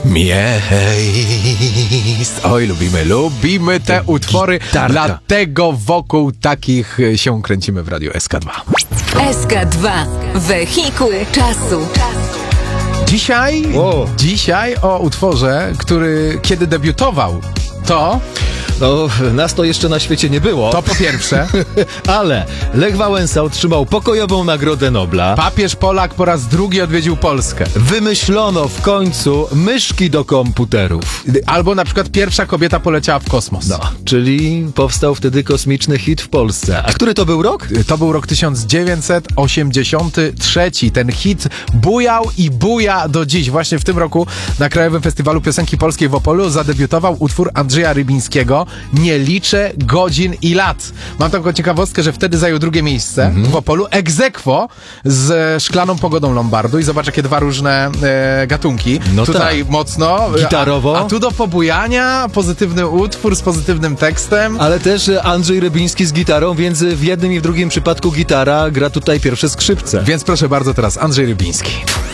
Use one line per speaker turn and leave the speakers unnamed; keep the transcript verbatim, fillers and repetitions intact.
miejsc. Oj, lubimy, lubimy te utwory,
Gitarka.
dlatego wokół takich się kręcimy w Radiu S K dwa.
S K dwa. Wehikuł czasu.
Dzisiaj,
Wow.
dzisiaj o utworze, który kiedy debiutował, to,
No, nas to jeszcze na świecie nie było,
to po pierwsze,
ale Lech Wałęsa otrzymał pokojową Nagrodę Nobla.
papież Polak po raz drugi odwiedził Polskę.
Wymyślono w końcu myszki do komputerów.
Albo na przykład pierwsza kobieta poleciała w kosmos.
No, czyli powstał wtedy kosmiczny hit w Polsce. A który to był rok?
To był rok tysiąc dziewięćset osiemdziesiąty trzeci. Ten hit bujał i buja do dziś. Właśnie w tym roku na Krajowym Festiwalu Piosenki Polskiej w Opolu zadebiutował utwór Andrzeja Rybińskiego Nie liczę godzin i lat. Mam taką ciekawostkę, że wtedy zajął drugie miejsce
Mhm.
w Opolu, ex aequo z Szklaną Pogodą Lombardu. I zobacz, jakie dwa różne e, gatunki.
No
Tutaj
tak.
mocno.
Gitarowo.
A, a tu do pobujania, pozytywny utwór z pozytywnym tekstem.
Ale też Andrzej Rybiński z gitarą, więc w jednym i w drugim przypadku gitara gra tutaj pierwsze skrzypce.
Więc proszę bardzo, teraz Andrzej Rybiński.